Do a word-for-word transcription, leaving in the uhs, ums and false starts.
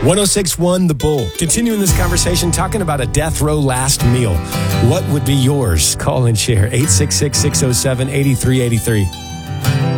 one oh six point one The Bull. Continuing this conversation, talking about a death row last meal. What would be yours? Call and share. eight six six, six oh seven, eight three eight three.